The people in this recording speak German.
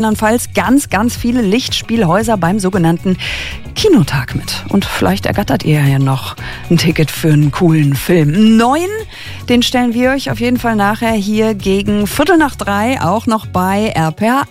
Rheinland-Pfalz ganz viele Lichtspielhäuser beim sogenannten Kinotag mit. Und vielleicht ergattert ihr ja noch ein Ticket für einen coolen Film. 9, den stellen wir euch auf jeden Fall nachher hier gegen 2:45 auch noch bei RPA